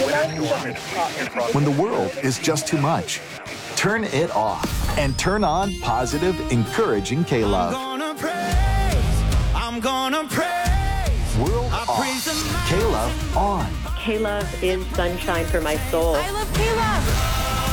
When the world is just too much, turn it off and turn on positive, encouraging K-Love. I'm gonna praise. World off. K-Love on. K-Love is sunshine for my soul. I love K-Love.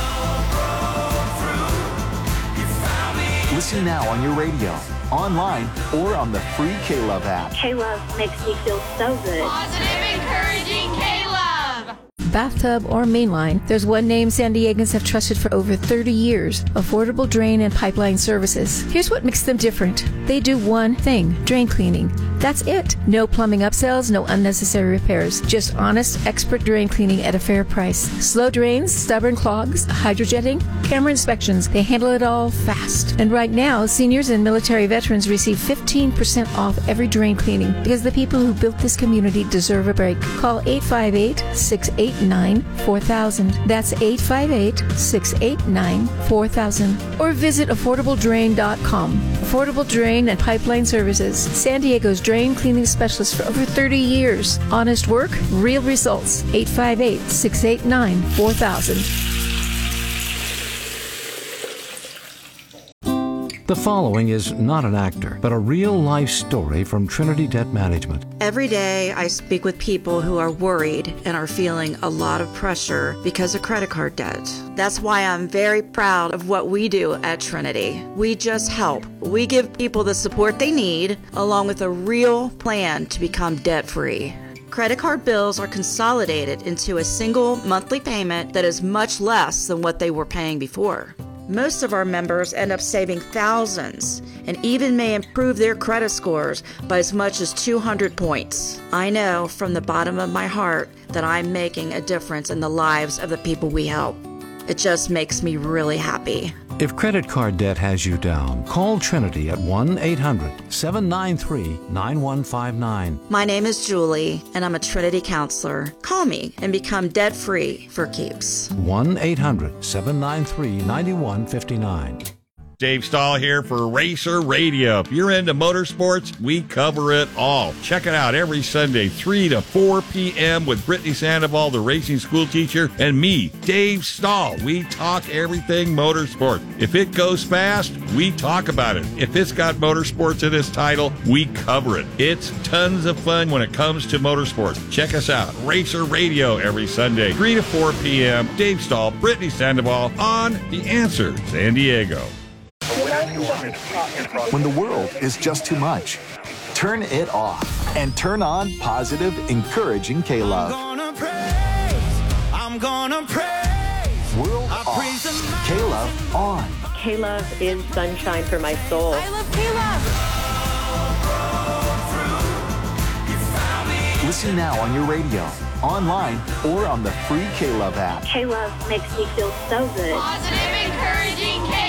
Listen now on your radio, online, or on the free K-Love app. K-Love makes me feel so good. Positive, encouraging K-Love. Bathtub or mainline, there's one name San Diegans have trusted for over 30 years: Affordable Drain and Pipeline Services. Here's what makes them different. They do one thing: drain cleaning. That's it. No plumbing upsells, no unnecessary repairs. Just honest, expert drain cleaning at a fair price. Slow drains, stubborn clogs, hydrojetting, camera inspections. They handle it all fast. And right now, seniors and military veterans receive 15% off every drain cleaning because the people who built this community deserve a break. Call 858-689-4000. That's 858-689-4000. Or visit affordabledrain.com. Affordable Drain and Pipeline Services, San Diego's drain cleaning specialist for over 30 years. Honest work, real results. 858-689-4000. The following is not an actor, but a real-life story from Trinity Debt Management. Every day I speak with people who are worried and are feeling a lot of pressure because of credit card debt. That's why I'm very proud of what we do at Trinity. We just help. We give people the support they need, along with a real plan to become debt-free. Credit card bills are consolidated into a single monthly payment that is much less than what they were paying before. Most of our members end up saving thousands and even may improve their credit scores by as much as 200 points. I know from the bottom of my heart that I'm making a difference in the lives of the people we help. It just makes me really happy. If credit card debt has you down, call Trinity at 1-800-793-9159. My name is Julie, and I'm a Trinity counselor. Call me and become debt-free for keeps. 1-800-793-9159. Dave Stahl here for Racer Radio. If you're into motorsports, we cover it all. Check it out every Sunday, 3 to 4 p.m. with Brittany Sandoval, the racing school teacher, and me, Dave Stahl. We talk everything motorsport. If it goes fast, we talk about it. If it's got motorsports in its title, we cover it. It's tons of fun when it comes to motorsports. Check us out, Racer Radio, every Sunday, 3 to 4 p.m. Dave Stahl, Brittany Sandoval on The Answer San Diego. When the world is just too much, turn it off and turn on positive, encouraging K-Love. I'm gonna praise. World off. K-Love on. K-Love is sunshine for my soul. I love K-Love. Listen now on your radio, online, or on the free K-Love app. K-Love makes me feel so good. Positive, encouraging K-Love.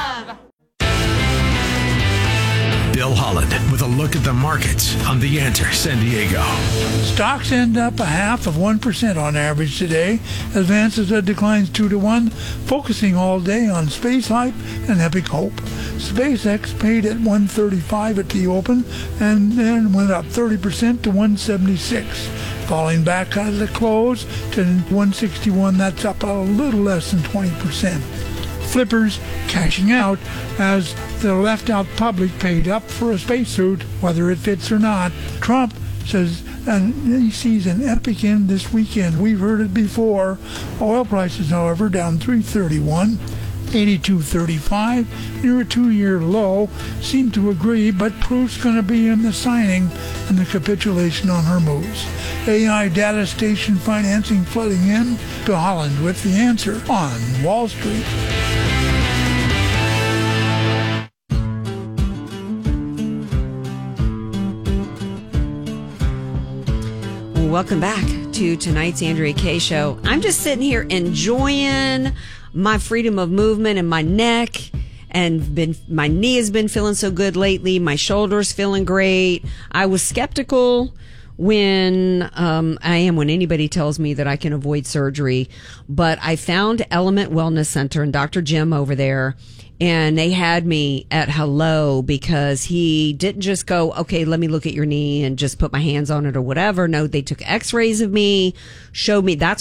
Bill Holland with a look at the markets on The Answer San Diego. Stocks end up 0.5% on average today. Advances declines 2-1, focusing all day on space hype and epic hope. SpaceX paid at $135 at the open and then went up 30% to $176. Falling back at the close to $161, that's up a little less than 20%. Flippers cashing out as the left-out public paid up for a spacesuit, whether it fits or not. Trump says he sees an epic end this weekend. We've heard it before. Oil prices, however, down $3.31, $82.35, near a two-year low. Seem to agree, but proof's going to be in the signing and the capitulation on Hormuz. AI data station financing flooding in to Holland with The Answer on Wall Street. Welcome back to tonight's Andrea Kaye Show. I'm just sitting here enjoying my freedom of movement in my neck, and my knee has been feeling so good lately. My shoulder's feeling great. I was skeptical when anybody tells me that I can avoid surgery, but I found Element Wellness Center and Dr. Jim over there, and they had me at hello because he didn't just go, okay, let me look at your knee and just put my hands on it or whatever. No, they took x-rays of me, showed me. That's